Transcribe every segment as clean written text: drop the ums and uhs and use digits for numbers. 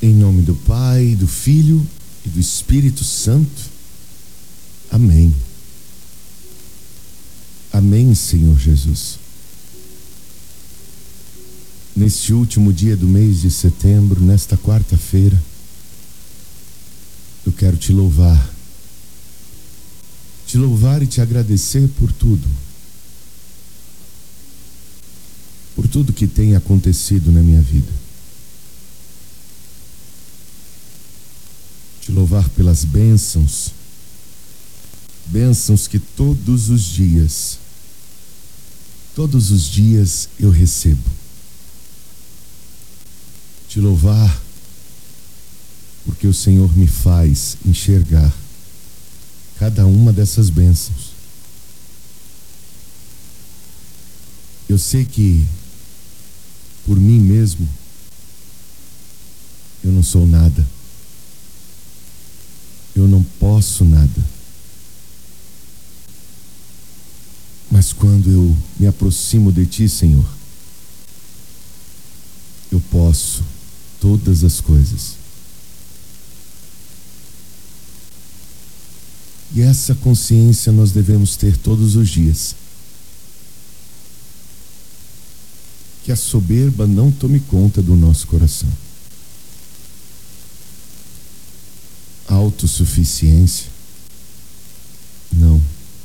Em nome do Pai, do Filho e do Espírito Santo. Amém. Amém, Senhor Jesus. Neste último dia do mês de setembro, nesta quarta-feira, eu quero te louvar e te agradecer por tudo que tem acontecido na minha vida. Te louvar pelas bênçãos que todos os dias eu recebo. Te louvar porque o Senhor me faz enxergar cada uma dessas bênçãos. Eu sei que por mim mesmo eu não sou nada. Eu não posso nada. Mas quando eu me aproximo de Ti, Senhor, eu posso todas as coisas. E essa consciência nós devemos ter todos os dias. Que a soberba não tome conta do nosso coração. A autossuficiência, não.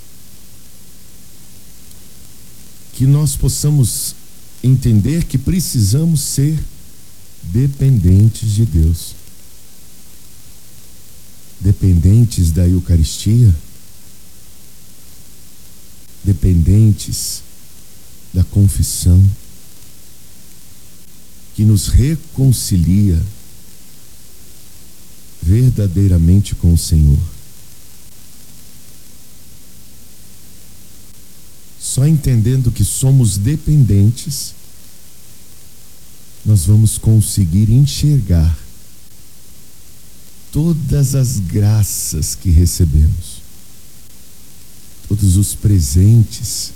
Que nós possamos entender que precisamos ser dependentes de Deus. Dependentes da Eucaristia, dependentes da confissão, que nos reconcilia verdadeiramente com o Senhor. Só entendendo que somos dependentes, nós vamos conseguir enxergar todas as graças que recebemos, todos os presentes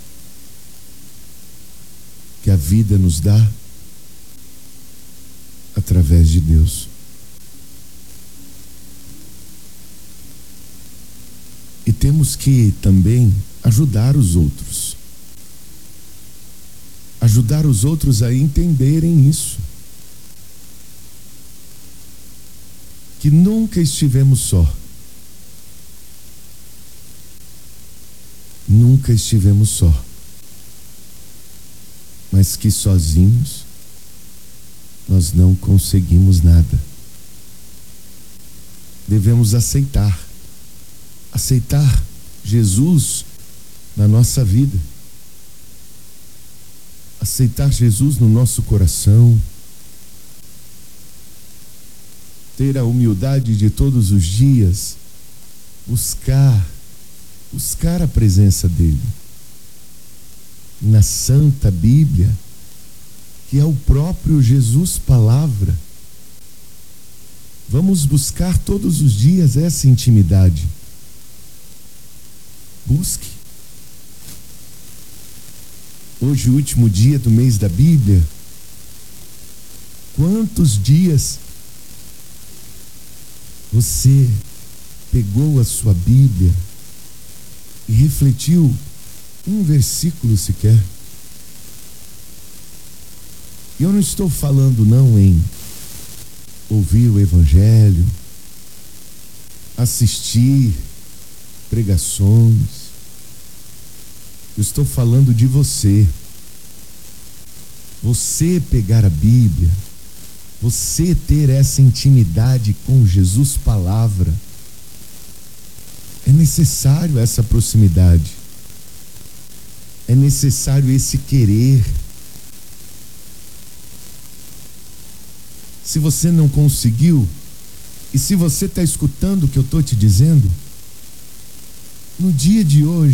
que a vida nos dá através de Deus. E temos que também ajudar os outros. Ajudar os outros a entenderem isso. Que nunca estivemos só. Nunca estivemos só. Mas que sozinhos nós não conseguimos nada. Devemos aceitar Jesus na nossa vida. Aceitar Jesus no nosso coração. Ter a humildade de todos os dias buscar a presença dele na Santa Bíblia, que é o próprio Jesus Palavra. Vamos buscar todos os dias essa intimidade. Busque. Hoje, o último dia do mês da Bíblia. Quantos dias você pegou a sua Bíblia e refletiu um versículo sequer? E eu não estou falando não em ouvir o Evangelho, assistir pregações. Eu estou falando de você. Você pegar a Bíblia, você ter essa intimidade com Jesus Palavra. É necessário essa proximidade. É necessário esse querer. Se você não conseguiu, e se você está escutando o que eu estou te dizendo, no dia de hoje,